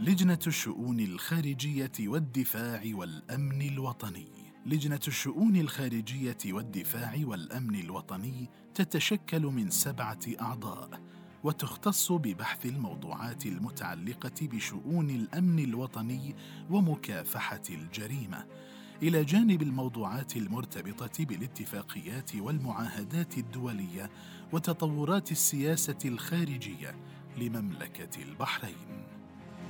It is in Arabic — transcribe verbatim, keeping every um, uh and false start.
لجنة الشؤون الخارجية والدفاع والأمن الوطني. لجنة الشؤون الخارجية والدفاع والأمن الوطني تتشكل من سبعة أعضاء، وتختص ببحث الموضوعات المتعلقة بشؤون الأمن الوطني ومكافحة الجريمة، إلى جانب الموضوعات المرتبطة بالاتفاقيات والمعاهدات الدولية وتطورات السياسة الخارجية لمملكة البحرين.